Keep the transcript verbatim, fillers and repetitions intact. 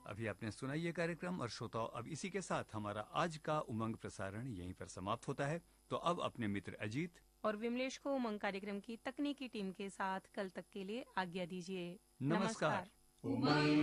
अभी आपने सुना ये कार्यक्रम और श्रोताओं, अब इसी के साथ हमारा आज का उमंग प्रसारण यहीं पर समाप्त होता है। तो अब अपने मित्र अजीत और विमलेश को उमंग कार्यक्रम की तकनीकी टीम के साथ कल तक के लिए आज्ञा दीजिए। नमस्कार। नमस्कार।